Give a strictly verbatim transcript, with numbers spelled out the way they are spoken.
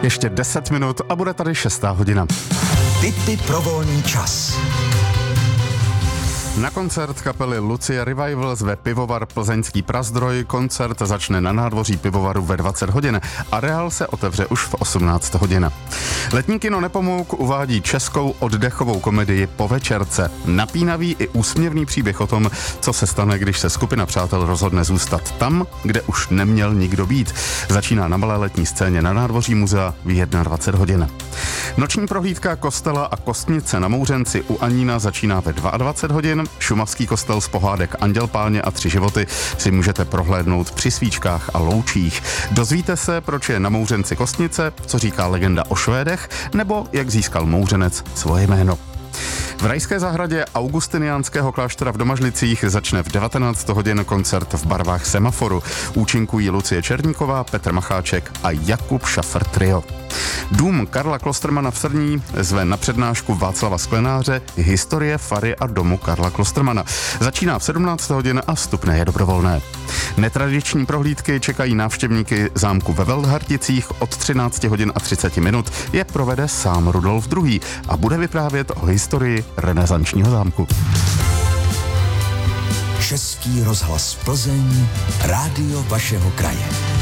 Ještě deset minut a bude tady šestá hodina. Tipy pro volný čas. Na koncert kapely Lucie Revival zve pivovar Plzeňský Prazdroj. Koncert začne na nádvoří pivovaru ve dvacet hodin. Areál se otevře už v osmnáct hodin. Letní kino Nepomuk uvádí českou oddechovou komedii Po večerce. Napínavý i úsměvný příběh o tom, co se stane, když se skupina přátel rozhodne zůstat tam, kde už neměl nikdo být. Začíná na malé letní scéně na nádvoří muzea v dvacet jedna hodin. Noční prohlídka kostela a kostnice na Mouřenci u Anína začíná ve dvacet dva hodin. Šumavský kostel z pohádek Anděl Páně a Tři životy si můžete prohlédnout při svíčkách a loučích. Dozvíte se, proč je na Mouřenci kostnice, co říká legenda o Švédech, nebo jak získal Mouřenec svoje jméno. V Rajské zahradě Augustiniánského kláštera v Domažlicích začne v devatenáct hodin koncert v barvách Semaforu. Účinkují Lucie Černíková, Petr Macháček a Jakub Šafr Trio. Dům Karla Klostermana v Srní zve na přednášku Václava Sklenáře Historie fary a domu Karla Klostermana. Začíná v sedmnáct hodin a vstupné je dobrovolné. Netradiční prohlídky čekají návštěvníky zámku ve Veldharticích. Od třináct hodin a třicet minut je provede sám Rudolf druhý. a bude vyprávět o historii renesančního zámku. Český rozhlas Plzeň, rádio vašeho kraje.